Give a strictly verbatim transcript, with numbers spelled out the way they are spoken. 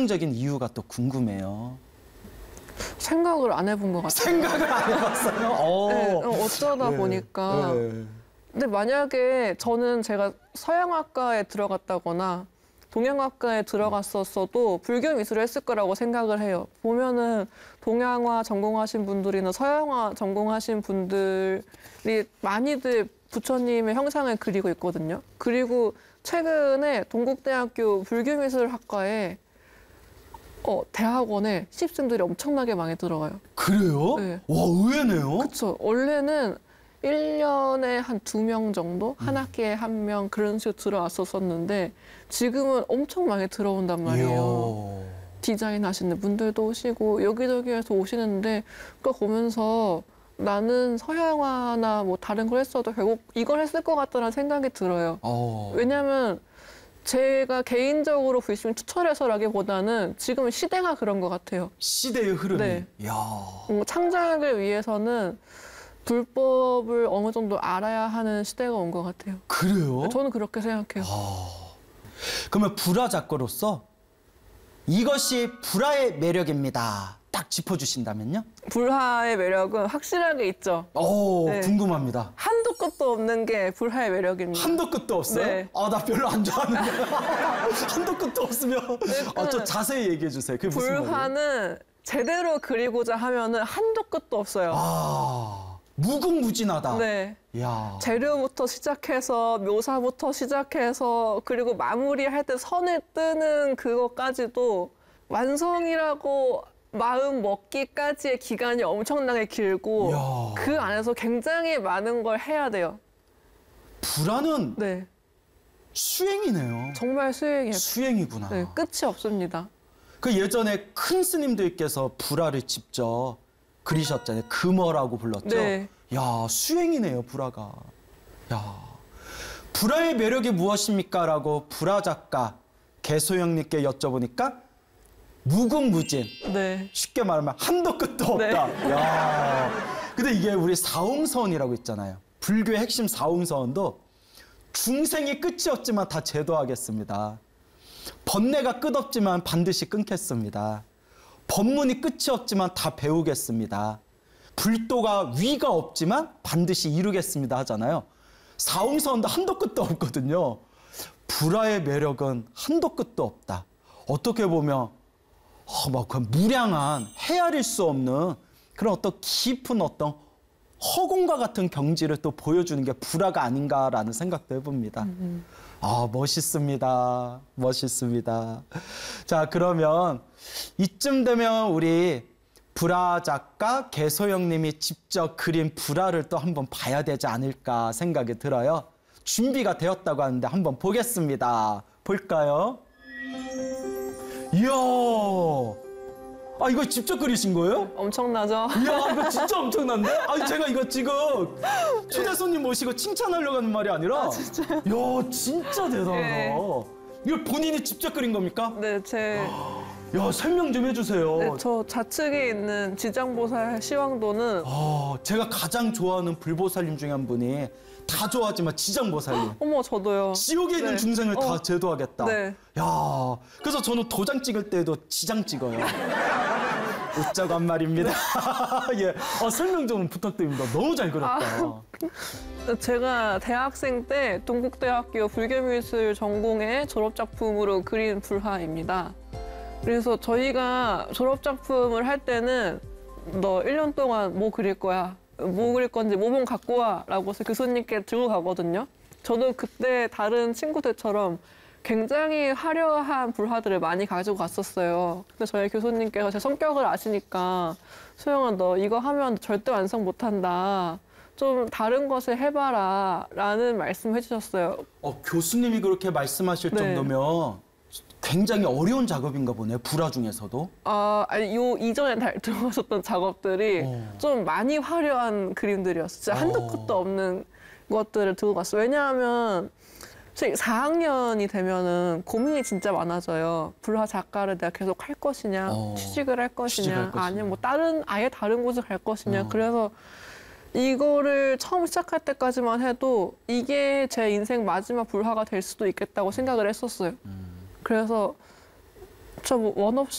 결정적인 이유가 또 궁금해요. 생각을 안 해본 것 같아요. 생각을 안 해봤어요? 어. 네, 어쩌다 네. 보니까. 네. 근데 만약에 저는 제가 서양학과에 들어갔다거나 동양학과에 들어갔었어도 불교 미술을 했을 거라고 생각을 해요. 보면은 동양화 전공하신 분들이나 서양화 전공하신 분들이 많이들 부처님의 형상을 그리고 있거든요. 그리고 최근에 동국대학교 불교미술학과에 어, 대학원에 신입생들이 엄청나게 많이 들어가요. 그래요? 네. 와, 의외네요. 그렇죠. 원래는 일 년에 한 두 명 정도? 한 학기에 한 명 그런 식으로 들어왔었었는데 지금은 엄청 많이 들어온단 말이에요. 이야. 디자인 하시는 분들도 오시고 여기저기에서 오시는데 그거 보면서 나는 서양화나 뭐 다른 걸 했어도 결국 이걸 했을 것 같다는 생각이 들어요. 어. 왜냐하면 제가 개인적으로 불심을 추천해서라기보다는 지금 시대가 그런 것 같아요. 시대의 흐름이. 네. 이야. 음, 창작을 위해서는 불법을 어느 정도 알아야 하는 시대가 온 것 같아요. 그래요? 저는 그렇게 생각해요. 아. 그러면 불화 작가로서 이것이 불화의 매력입니다. 딱 짚어주신다면요? 불화의 매력은 확실하게 있죠. 오, 네. 궁금합니다. 한도 끝도 없는 게 불화의 매력입니다. 한도 끝도 없어요? 네. 아, 나 별로 안 좋아하는데. 한도 끝도 없으면. 아, 좀 자세히 얘기해 주세요. 그게 무슨 말이에요? 불화는 제대로 그리고자 하면은 한도 끝도 없어요. 아, 무궁무진하다. 네. 야. 재료부터 시작해서 묘사부터 시작해서 그리고 마무리할 때 선을 뜨는 그것까지도 완성이라고 마음 먹기까지의 기간이 엄청나게 길고 이야. 그 안에서 굉장히 많은 걸 해야 돼요. 불화는 네, 수행이네요. 정말 수행이에요. 수행이구나. 네, 끝이 없습니다. 그 예전에 큰 스님들께서 불화를 직접 그리셨잖아요. 금어라고 불렀죠. 네. 야, 수행이네요, 불화가. 야, 불화의 매력이 무엇입니까? 라고 불화 작가 개소영님께 여쭤보니까 무궁무진. 네. 쉽게 말하면 한도 끝도 없다. 네. 야, 근데 이게 우리 사홍서원이라고 있잖아요. 불교의 핵심 사홍서원도 중생이 끝이 없지만 다 제도하겠습니다. 번뇌가 끝없지만 반드시 끊겠습니다. 법문이 끝이 없지만 다 배우겠습니다. 불도가 위가 없지만 반드시 이루겠습니다 하잖아요. 사홍서원도 한도 끝도 없거든요. 불화의 매력은 한도 끝도 없다. 어떻게 보면 어, 막 그 무량한 헤아릴 수 없는 그런 어떤 깊은 어떤 허공과 같은 경지를 또 보여주는 게 불화가 아닌가라는 생각도 해봅니다. 음. 아, 멋있습니다. 멋있습니다. 자, 그러면 이쯤 되면 우리 불화 작가 개소영 님이 직접 그린 불화를 또 한번 봐야 되지 않을까 생각이 들어요. 준비가 되었다고 하는데 한번 보겠습니다. 볼까요? 이야, 아, 이거 직접 그리신 거예요? 엄청나죠? 이야, 이거 진짜 엄청난데? 아니, 제가 이거 지금 초대 손님 모시고 칭찬하려고 하는 말이 아니라. 아, 진짜요? 이야, 진짜 대단하다. 네. 이거 본인이 직접 그린 겁니까? 네, 제 야, 설명 좀 해주세요. 네, 저 좌측에 있는 지장보살 시황도는 아, 제가 가장 좋아하는 불보살님 중에 한 분이 다 좋아하지만 지장보살님. 어머, 저도요. 지옥에 있는 네. 중생을 다 어. 제도하겠다. 네. 야, 그래서 저는 도장 찍을 때도 지장 찍어요. 웃자고 한 말입니다. 예, 어, 설명 좀 부탁드립니다. 너무 잘 그렸다. 아. 제가 대학생 때 동국대학교 불교미술 전공의 졸업작품으로 그린 불화입니다. 그래서 저희가 졸업작품을 할 때는 너 일 년 동안 뭐 그릴 거야? 뭐 그릴 건지 모범 갖고 와 라고 해서 교수님께 들고 가거든요. 저도 그때 다른 친구들처럼 굉장히 화려한 불화들을 많이 가지고 갔었어요. 근데 저희 교수님께서 제 성격을 아시니까 소영아, 너 이거 하면 절대 완성 못한다. 좀 다른 것을 해봐라 라는 말씀을 해주셨어요. 어, 교수님이 그렇게 말씀하실 네. 정도면 굉장히 어려운 작업인가 보네요. 불화 중에서도. 아, 아니, 요 이전에 다 들어가셨던 작업들이 어. 좀 많이 화려한 그림들이었어요. 진짜 한도 어. 끝도 없는 것들을 들고 갔어요. 왜냐하면 사 학년이 되면은 고민이 진짜 많아져요. 불화 작가를 내가 계속 할 것이냐, 어. 취직을 할 것이냐, 취직할 것이냐. 아니면 뭐 다른 아예 다른 곳을 갈 것이냐. 어. 그래서 이거를 처음 시작할 때까지만 해도 이게 제 인생 마지막 불화가 될 수도 있겠다고 생각을 했었어요. 음. 그래서 저 뭐 원 없이